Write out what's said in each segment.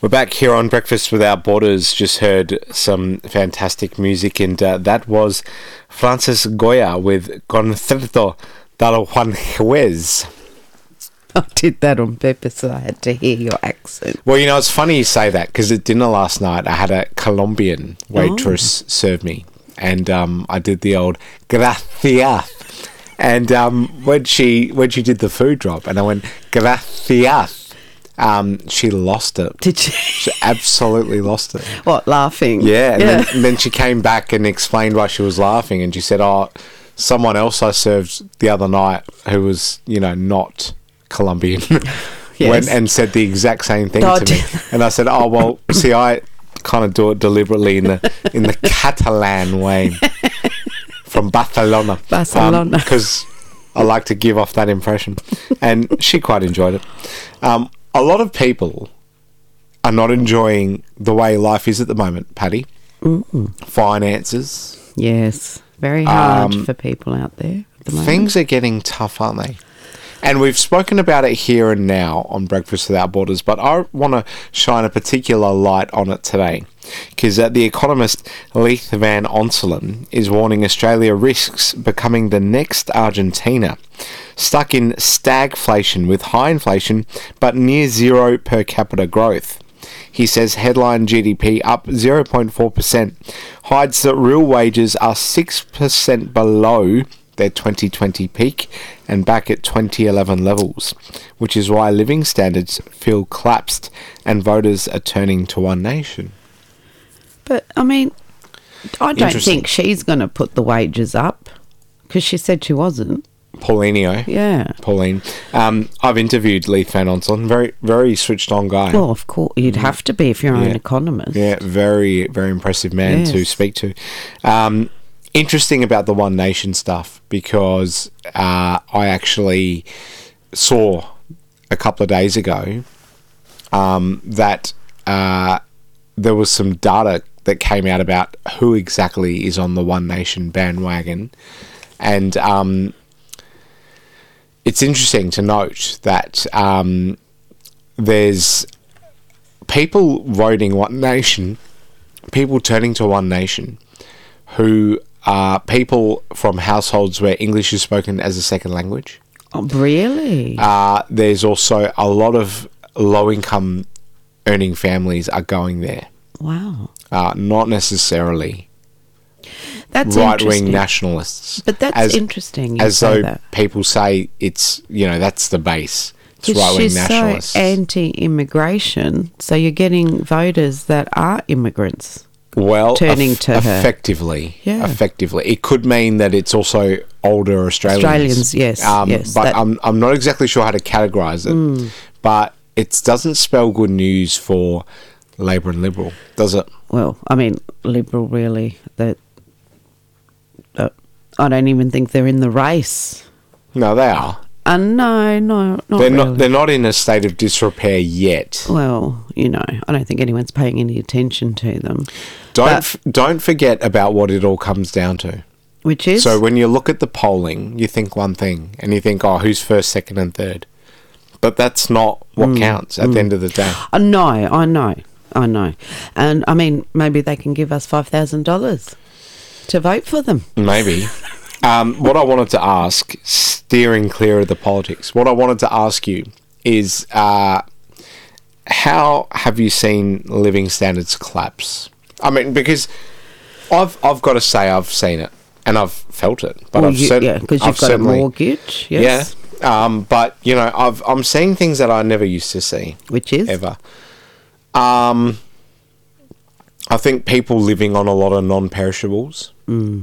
We're back here on Breakfast Without Borders. Just heard some fantastic music, and that was Francis Goya with Concerto del Juan Juez. I did that on purpose so I had to hear your accent. Well, you know, it's funny you say that, because at dinner last night I had a Colombian waitress serve me, and I did the old gracias. And when she did the food drop, and I went gracias, she lost it. Did she? She absolutely lost it. What, laughing? Yeah, and then she came back and explained why she was laughing, and she said, someone else I served the other night who was, not Colombian went and said the exact same thing to me. And I said, well, see, I kind of do it deliberately in the Catalan way from Barcelona. Because I like to give off that impression. And she quite enjoyed it. A lot of people are not enjoying the way life is at the moment, Paddy. Finances. Yes, very hard for people out there at the moment. Things are getting tough, aren't they? And we've spoken about it here and now on Breakfast Without Borders, but I want to shine a particular light on it today, because the economist Leith Van Onselen is warning Australia risks becoming the next Argentina, stuck in stagflation with high inflation but near zero per capita growth. He says headline GDP up 0.4% hides that real wages are 6% below their 2020 peak and back at 2011 levels, which is why living standards feel collapsed and voters are turning to One Nation. But, I mean, I don't think she's going to put the wages up, because she said she wasn't. Paulinho. Yeah. Pauline. I've interviewed Leith Van Onselen, very, very switched on guy. Well, of course. You'd have to be if you're an economist. Yeah, very, very impressive man to speak to. Interesting about the One Nation stuff, because I actually saw a couple of days ago that there was some data that came out about who exactly is on the One Nation bandwagon. And it's interesting to note that there's people voting One Nation, people turning to One Nation, who are people from households where English is spoken as a second language. Oh, really? There's also a lot of low-income earning families are going there. Wow. Not necessarily that's right-wing nationalists. But that's interesting. As though people say it's, that's the base. It's right-wing nationalists. So anti-immigration, so you're getting voters that are immigrants. Well, turning to effectively, her. Effectively, it could mean that it's also older Australians. Yes. But I'm not exactly sure how to categorise it. But it doesn't spell good news for Labor and Liberal, does it? Well, I mean, Liberal really. I don't even think they're in the race. No, they are. No, not really. They're not in a state of disrepair yet. Well, I don't think anyone's paying any attention to them. Don't forget about what it all comes down to. Which is? So when you look at the polling, you think one thing, and you think, who's first, second and third? But that's not what counts at the end of the day. I know. And, I mean, maybe they can give us $5,000 to vote for them. Maybe. What I wanted to ask, steering clear of the politics, what I wanted to ask you is how have you seen living standards collapse? I mean, because I've got to say I've seen it and I've felt it. But because you've got a mortgage, yes. Yeah, but, I'm seeing things that I never used to see. Which is? Ever. I think people living on a lot of non-perishables.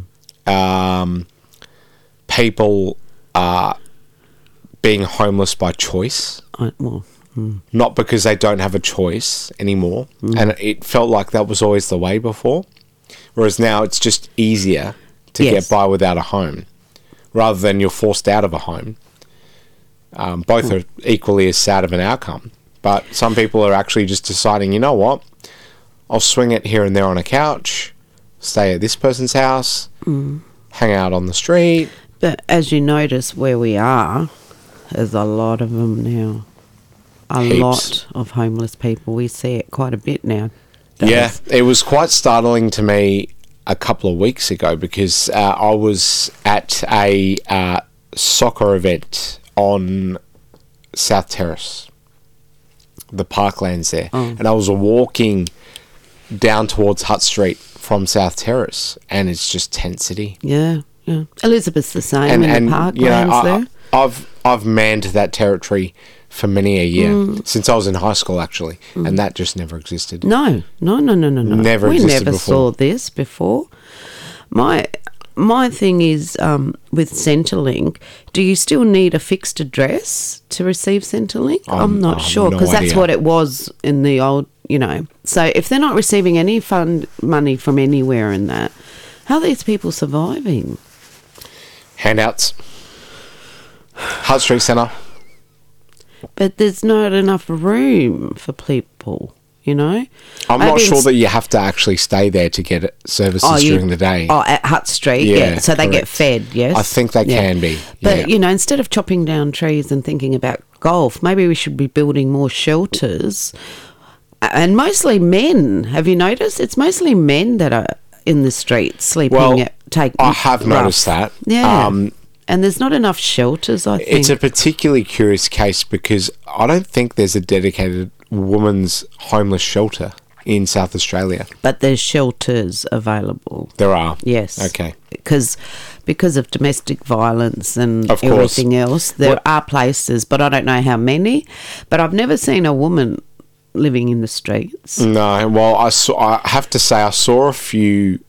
People are being homeless by choice. Not because they don't have a choice anymore. And it felt like that was always the way before. Whereas now it's just easier to get by without a home, rather than you're forced out of a home. Both are equally as sad of an outcome. But some people are actually just deciding, you know what, I'll swing it here and there on a couch, stay at this person's house, hang out on the street. But as you notice where we are, there's a lot of them now. a Heaps. lot of homeless people. We see it quite a bit now. Yeah, it was quite startling to me a couple of weeks ago because I was at a soccer event on South Terrace, the parklands there, and I was walking down towards Hutt Street from South Terrace, and it's just tent city. Yeah, yeah. Elizabeth's the same in the parklands there. I've manned that territory for many a year since I was in high school, actually, and that just never existed. No. Never we existed never before. saw this before. My thing is with Centrelink, do you still need a fixed address to receive Centrelink? I'm not sure, because that's what it was in the old, So if they're not receiving any fund money from anywhere in that, how are these people surviving? Handouts. Hutt Street Centre. But there's not enough room for people, I'm not sure that you have to actually stay there to get services during the day. Oh, at Hutt Street, yeah. So they get fed, yes? I think they can be. But, instead of chopping down trees and thinking about golf, maybe we should be building more shelters. And mostly men. Have you noticed? It's mostly men that are in the streets sleeping I have noticed that. Yeah. And there's not enough shelters, I think. It's a particularly curious case because I don't think there's a dedicated women's homeless shelter in South Australia. But there's shelters available. There are? Yes. Okay. Because of domestic violence and Of course. everything else, there are places, but I don't know how many. But I've never seen a woman living in the streets. No. Well, I have to say I saw a few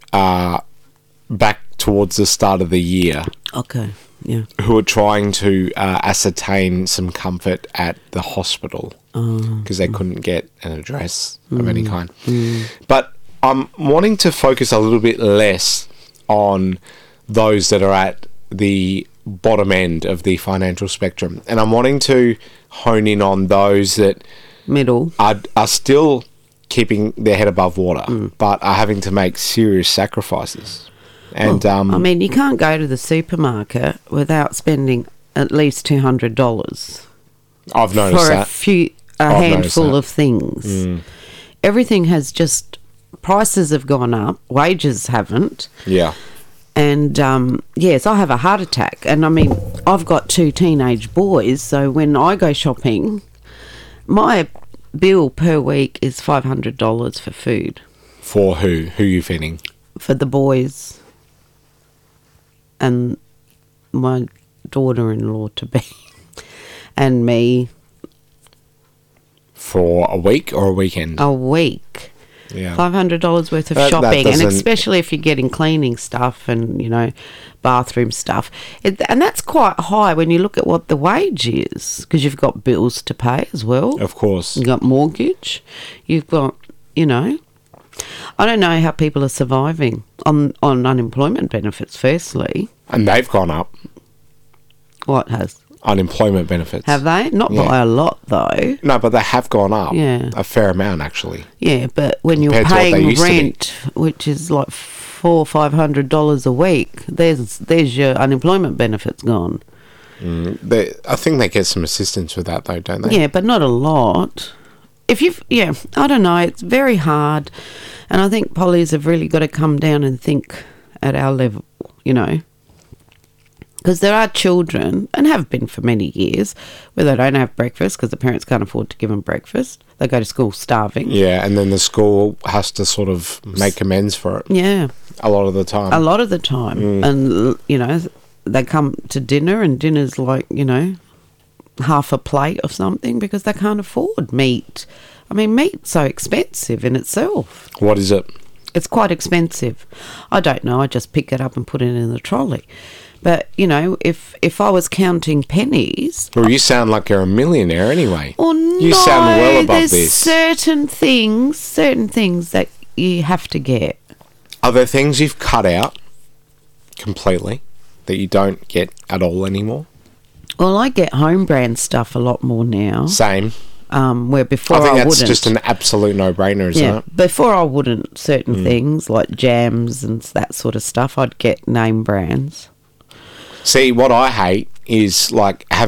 back towards the start of the year. Okay. Yeah. Who are trying to ascertain some comfort at the hospital because they couldn't get an address of any kind. But I'm wanting to focus a little bit less on those that are at the bottom end of the financial spectrum, and I'm wanting to hone in on those that middle are still keeping their head above water, but are having to make serious sacrifices. And you can't go to the supermarket without spending at least $200. I've noticed for that. a handful of things. Everything has prices have gone up, wages haven't. Yeah. And yes, I have a heart attack, and I've got 2 teenage boys, so when I go shopping, my bill per week is $500 for food. For who? Who are you feeding? For the boys. And my daughter-in-law to be, and me. For a week or a weekend? A week. Yeah. $500 worth of shopping, and especially if you're getting cleaning stuff and, bathroom stuff. And that's quite high when you look at what the wage is, because you've got bills to pay as well. Of course. You've got mortgage. You've got, I don't know how people are surviving on unemployment benefits, firstly. And they've gone up. What has? Unemployment benefits. Have they? Not by a lot, though. No, but they have gone up. Yeah. A fair amount, actually. Yeah, but when you're paying rent, which is like $400 or $500 a week, there's your unemployment benefits gone. I think they get some assistance with that, though, don't they? Yeah, but not a lot. I don't know. It's very hard. And I think pollies have really got to come down and think at our level, Because there are children, and have been for many years, where they don't have breakfast because the parents can't afford to give them breakfast. They go to school starving. Yeah, and then the school has to sort of make amends for it. Yeah. A lot of the time. A lot of the time. And, they come to dinner, and dinner's like, half a plate of something because they can't afford meat. Meat's so expensive in itself. What is it? It's quite expensive. I don't know. I just pick it up and put it in the trolley. But, if I was counting pennies... Well, you sound like you're a millionaire anyway. Oh, you sound well above there's certain things that you have to get. Are there things you've cut out completely that you don't get at all anymore? Well, I get home brand stuff a lot more now. Same. Where before I think that's wouldn't. just an absolute no-brainer, isn't it? Before I wouldn't. Certain things like jams and that sort of stuff, I'd get name brands. See, what I hate is like having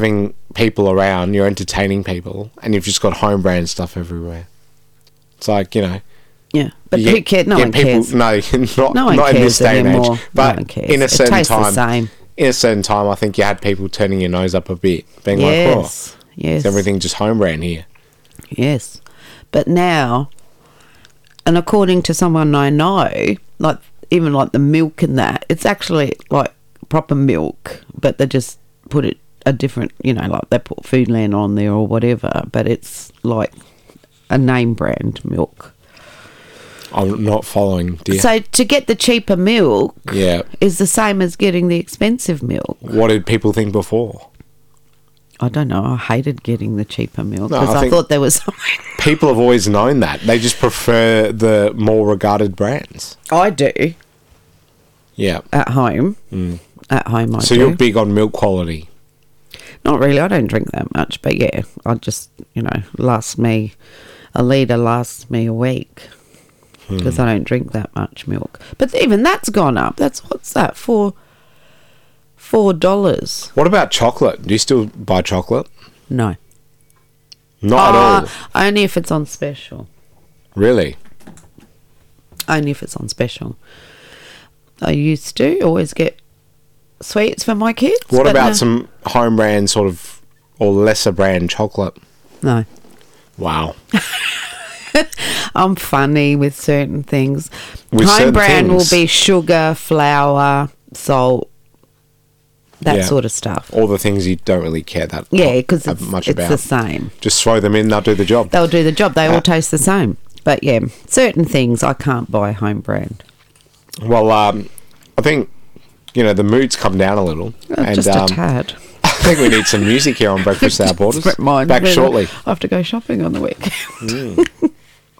people around, you're entertaining people, and you've just got home brand stuff everywhere. It's like, you know. Yeah, but who cares? No one cares. No, not one in this cares day and anymore. age. But No one cares. in a It certain tastes the time, same. I think you had people turning your nose up a bit, being Yes, like, "Oh, yes, is everything just home brand here?" yes. But now, and according to someone I know, like even like the milk and that, it's actually like proper milk, but they just put it a different, you know, like they put Foodland on there or whatever, but it's like a name brand milk. I'm not following, dear. So to get the cheaper milk Yeah. is the same as getting the expensive milk. What did people think before? I don't know. I hated getting the cheaper milk No, because I I think- thought there was. People have always known that. They just prefer the more regarded brands. I do Yeah. at home. At home, I So do. you're big on milk quality. Not really. I don't drink that much, but yeah, I just, you know, a litre lasts me a week because I don't drink that much milk. But even that's gone up. What's that for? $4? What about chocolate? Do you still buy chocolate? No. Not at all. Only if it's on special. Really? Only if it's on special. I used to always get sweets for my kids. What but about no. some home brand sort of, or lesser brand chocolate? No. Wow. I'm funny with certain things. With Home certain brand things? will be sugar, flour, salt, that Yeah. sort of stuff. All the things you don't really care that Yeah, because much it's about. the same. Just throw them in, they'll do the job. They'll do the job. They all taste the same. But yeah, certain things I can't buy home brand. Well, I think, you know, the mood's come down a little. And Just a tad. I think we need some music here on Breakfast Without Borders. Mine. Back shortly. I have to go shopping on the weekend.